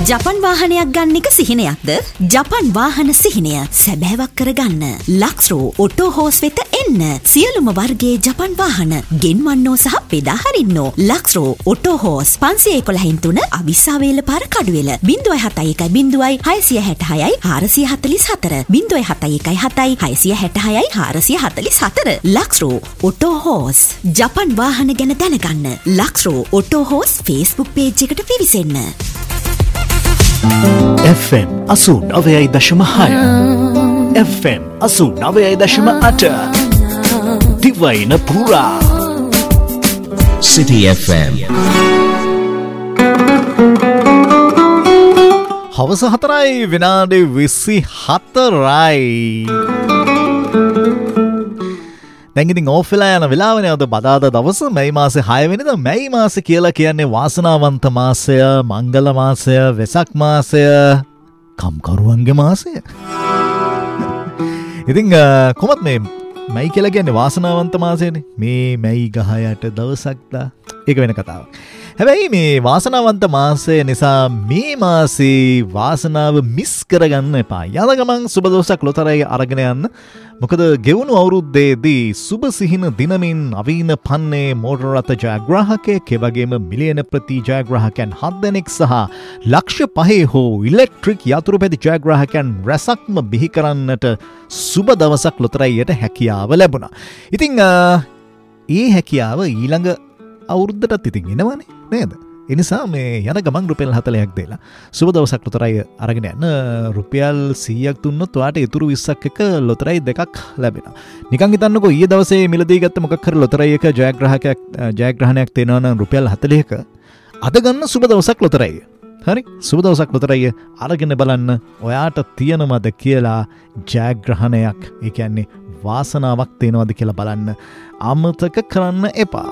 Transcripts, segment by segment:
ජපන් වාහනයක් ගන්න එක සිහිනයක්ද? ජපන් වාහන සිහිනය සැබෑවක් කරගන්න ලක්ස්රෝ ඔටෝ හෝස් වෙත එන්න. සියලුම වර්ගයේ ජපන් වාහන ගෙන්වන්නෝ සහ බෙදා හරින්නෝ. ලක්ස්රෝ ඔටෝ හෝස් 511 අවිස්සාවේල පාර කඩුවෙල 071 0 666 444 071 7 666 444. ලක්ස්රෝ ඔටෝ හෝස් ජපන් වාහන ගැන දැනගන්න. ලක්ස්රෝ ඔටෝ හෝස් Facebook page එකට පිවිසෙන්න. FM 89.6 FM 89.8 Divine Pura City FM හවස 4යි විනාඩි 24යි. දැන් ඉතින් ඕෆ් වෙලා යන වෙලාවනේ අද බදාදා දවස මැයි මාසේ 6 වෙනිදා. මැයි මාසේ කියලා කියන්නේ වාසනාවන්ත මාසය, මංගල මාසය, වෙසක් මාසය, කම්කරුවන්ගේ මාසය. ඉතින් කොහොමද මේ මැයි කියලා කියන්නේ වාසනාවන්ත මාසයනේ. මේ මැයි ගහ යට දවසක් ඒක වෙන කතාවක්. හැබැයි මේ වාසනාවන්ත මාසය නිසා මේ මාසේ වාසනාව මිස් කරගන්න එපා. යන ගමන් සුබ දවසක් ලොතරැයි අරගෙන යන්න. මොකද ගෙවුණු අවුරුද්දේදී සුබ සිහින දිනමින් නවීන පන්නේ මෝටර රථ ජයග්‍රාහකයෙක්, ඒ වගේම මිලියන ප්‍රති ජයග්‍රාහකයන් 7 දෙනෙක් සහ ලක්ෂ 5 හෝ ඉලෙක්ට්‍රික් යතුරුපැදි ජයග්‍රාහකයන් රැසක්ම බිහි කරන්නට සුබ දවසක් ලොතරැයියට හැකියාව ලැබුණා. ඉතින් ඒ හැකියාව ඊළඟ අවුරුද්දටත් ඉතින් එනවනේ නේද? එනිසා මේ යන ගමන් රුපියල් 40ක් දෙලා සුබ දවසක් ලොතරැයි අරගෙන යන්න. රුපියල් 100ක් දුන්නොත් ඔයාට ඉතුරු 20ක් එක ලොතරැයි දෙකක් ලැබෙනවා. නිකන් හිතන්නකෝ ඊයේ දවසේ මිලදී ගත්ත මොකක් හරි ලොතරැයි එක ජයග්‍රහණයක් තේනවා නම් රුපියල් 40ක අද ගන්න සුබ දවසක් ලොතරැයි. හරි සුබ දවසක් ලොතරැයි අරගෙන බලන්න ඔයාට තියෙනවද කියලා ජයග්‍රහණයක්. ඒ කියන්නේ වාසනාවක් තියෙනවද කියලා බලන්න අමතක කරන්න එපා.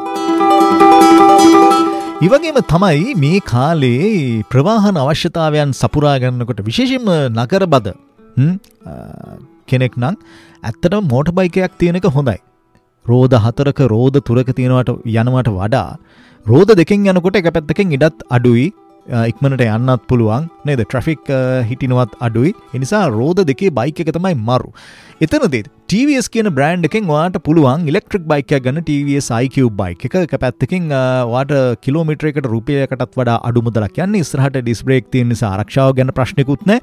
ඉවගේම තමයි මේ කාලේ ප්‍රවාහන අවශ්‍යතාවයන් සපුරා ගන්නකොට විශේෂයෙන්ම නගරබද කෙනෙක් නම් ඇත්තටම මෝටර් බයික් එකක් තියෙන එක හොඳයි. රෝද 4ක රෝද 3ක තියෙනවට යනවට වඩා රෝද දෙකෙන් යනකොට එක පැත්තකින් ඉඩත් අඩුයි, ඉක්මනට යන්නත් පුළුවන් නේද? ට්‍රැෆික් හිටිනවත් අඩුයි. ඒ නිසා රෝද දෙකේ බයික් එක තමයි මරු. එතනදී TVS කියන බ්‍රෑන්ඩ් එකෙන් ඔයාට පුළුවන් ඉලෙක්ට්‍රික් බයික් එකක් ගන්න. TVS iQube බයික් එක. එක පැත්තකින් ඔයාට කිලෝමීටරයකට රුපියලකටත් වඩා අඩු මුදලක් යන්නේ. ඉස්සරහට ඩිස්ක් බ්‍රේක් තියෙන නිසා ආරක්ෂාව ගැන ප්‍රශ්නකුත් නැහැ.